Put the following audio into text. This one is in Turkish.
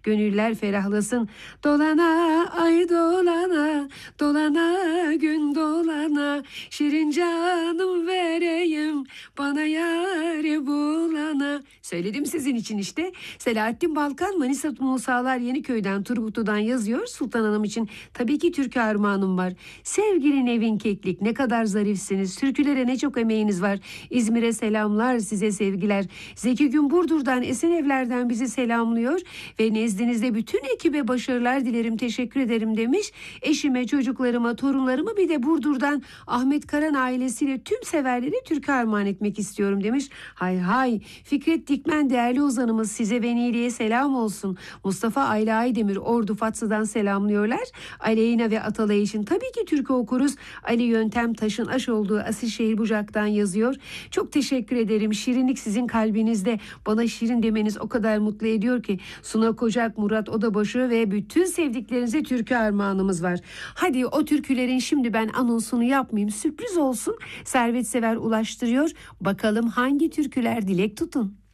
gönüller ferahlasın. Dolana ay dolana, dolana gün dolana, şirin canım vereyim bana yâri bulana. Söyledim sizin için işte. Selahattin Balkan Manisa Musalar Yeniköy'den Turgutlu'dan yazıyor. Sultan Hanım için tabii ki türkü armağanım var. Sevgili Nevin Keklik, ne kadar zarifsiniz. Türkülere ne çok emeğiniz var. İzmir'e selamlar, size sevgiler. Zeki Gün Burdur'dan, Esenevler'den bizi selamlıyor ve nezdinizde bütün ekibe başarılar dilerim, teşekkür ederim demiş. Eşime, çocuklarıma, torunlarımı, bir de Burdur'dan Ahmet Karan ailesiyle tüm severleri türkü armağan etmek istiyorum demiş. Hay hay. Fikret Dikmen değerli ozanımız, size ve Nili'ye selam olsun. Mustafa Ayla Aydemir Ordu Fatsa'dan selamlıyorlar. Aleyna ve Atalay için tabii ki türkü okuruz. Ali Yöntem Taş'ın aş olduğu Asilşehir Bucak'tan yazıyor. Çok teşekkür ederim. Şirinlik sizin kalbinizde. Bana şirin demeniz o kadar mutlu ediyor ki. Suna Kocak, Murat Odabaşı ve bütün sevdiklerinize türkü armağanımız var. Hadi o türkülerin şimdi ben anonsunu yapmayayım. Sürpriz olsun. Servet Sever ulaştırıyor. Bakalım hangi türküler, dilek tutun.